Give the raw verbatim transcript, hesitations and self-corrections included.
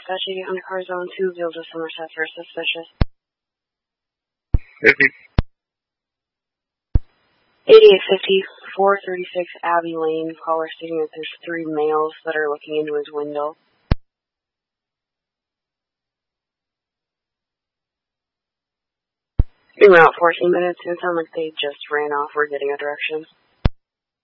dispatching on car zone two, Village of Somerset for suspicious. fifty. eighty-eight fifty, four thirty-six Abbey Lane. Caller stating that there's three males that are looking into his window. Been around fourteen minutes, and it sounds like they just ran off. We're getting a direction.